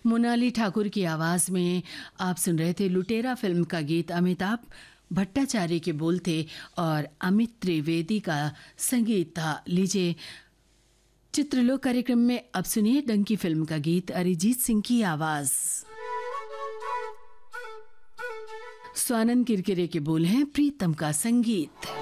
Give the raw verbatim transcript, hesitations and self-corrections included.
मोनाली ठाकुर की आवाज़ में आप सुन रहे थे लुटेरा फिल्म का गीत। अमिताभ भट्टाचार्य के बोल थे और अमित त्रिवेदी का संगीत था। लीजिए चित्रलोक कार्यक्रम में अब सुनिए डंकी फिल्म का गीत, अरिजीत सिंह की आवाज़। स्वानंद किरकिरे के बोल हैं, प्रीतम का संगीत।